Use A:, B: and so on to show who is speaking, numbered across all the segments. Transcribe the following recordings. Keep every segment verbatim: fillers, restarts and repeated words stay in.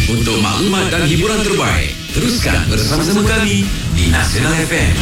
A: Untuk maklumat dan hiburan terbaik, teruskan bersama-sama kami di Nasional F M.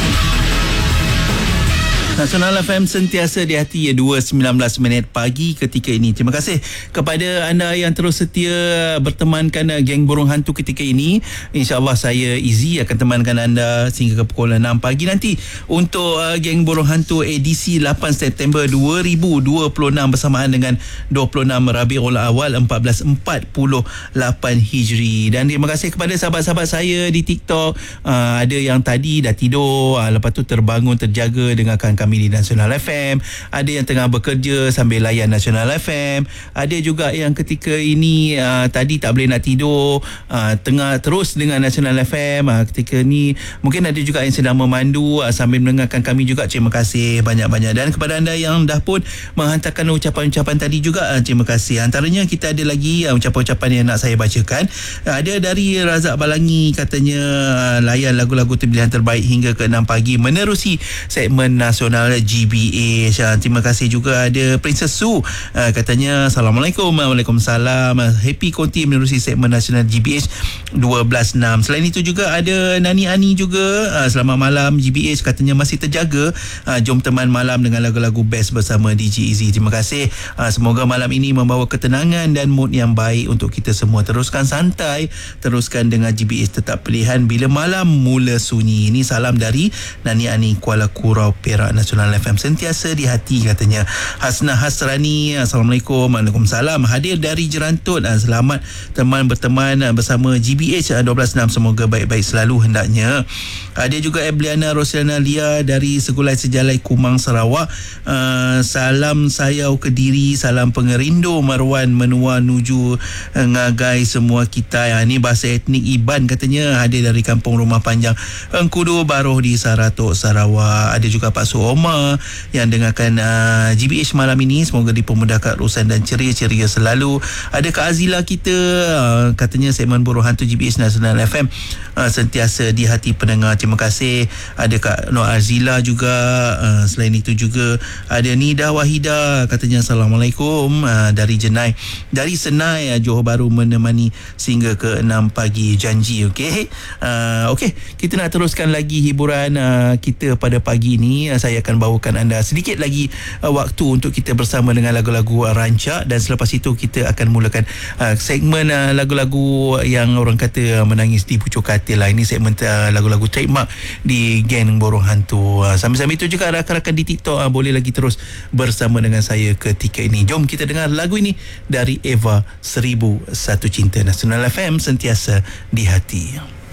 B: Nasional F M sentiasa di hati ya, dua sembilan belas minit pagi ketika ini. Terima kasih kepada anda yang terus setia bertemankan uh, geng burung hantu ketika ini. InsyaAllah saya Izzy akan temankan anda sehingga ke pukul enam pagi nanti untuk uh, geng burung hantu edisi lapan September dua ribu dua puluh enam bersamaan dengan dua puluh enam Rabiul Awal empat belas empat puluh lapan Hijri. Dan terima kasih kepada sahabat-sahabat saya di TikTok. Uh, ada yang tadi dah tidur, uh, lepas tu terbangun terjaga dengarkan kami di Nasional F M. Ada yang tengah bekerja sambil layan Nasional F M. Ada juga yang ketika ini uh, tadi tak boleh nak tidur, uh, tengah terus dengan Nasional F M. Uh, ketika ni mungkin ada juga yang sedang memandu uh, sambil mendengarkan kami juga. Terima kasih banyak-banyak. Dan kepada anda yang dah pun menghantarkan ucapan-ucapan tadi juga, uh, terima kasih. Antaranya kita ada lagi uh, ucapan-ucapan yang nak saya bacakan. Uh, ada dari Razak Balangi, katanya uh, layan lagu-lagu pilihan terbaik hingga ke enam pagi menerusi segmen Nasional G B H. Terima kasih juga ada Princess Su, uh, katanya Assalamualaikum. Waalaikumsalam. Happy konti menerusi segmen Nasional G B H dua belas enam. Selain itu juga ada Nani Ani juga, uh, selamat malam G B H, katanya masih terjaga. Uh, jom teman malam dengan lagu-lagu best bersama D J Izzy. Terima kasih. Uh, semoga malam ini membawa ketenangan dan mood yang baik untuk kita semua. Teruskan santai, teruskan dengan G B H tetap pilihan bila malam mula sunyi. Ini salam dari Nani Ani, Kuala Kurau, Perak. Nasional F M sentiasa di hati, katanya Hasnah Hasrani. Assalamualaikum. Waalaikumsalam. Hadir dari Jerantut. Selamat teman berteman bersama G B H dua belas enam. Semoga baik-baik selalu hendaknya. Ada juga Ebliana Rosiana Lia dari Segulai Sejalai Kumang, Sarawak. Uh, salam sayau Kediri, salam pengerindu Marwan menua nuju ngagai semua kita. Yang ini bahasa etnik Iban, katanya hadir dari Kampung Rumah Panjang Engkudu Baroh di Saratok, Sarawak. Ada juga Pak Su Omar yang dengarkan uh, G B H malam ini. Semoga dipermudahkan urusan dan ceria-ceria selalu. Ada Kak Azila kita, uh, katanya segmen Burung Hantu G B H Nasional F M uh, sentiasa di hati pendengar. Terima kasih. Ada Kak Nur Azila juga. Uh, selain itu juga ada Nida Wahida, katanya Assalamualaikum uh, dari Jenai, dari Senai, uh, Johor Bahru, menemani sehingga ke enam pagi. Janji. Okey. Uh, Okey, kita nak teruskan lagi hiburan uh, kita pada pagi ini. Uh, saya akan bawakan anda sedikit lagi uh, waktu untuk kita bersama dengan lagu-lagu uh, rancak, dan selepas itu kita akan mulakan uh, segmen uh, lagu-lagu yang orang kata uh, menangis di pucuk katil lah. Ini segmen uh, lagu-lagu trademark di geng Burung Hantu. Uh, sambil-sambil itu juga rakan-rakan di TikTok uh, boleh lagi terus bersama dengan saya ketika ini. Jom kita dengar lagu ini dari Eva, Seribu Satu Cinta. Nasional F M sentiasa di hati.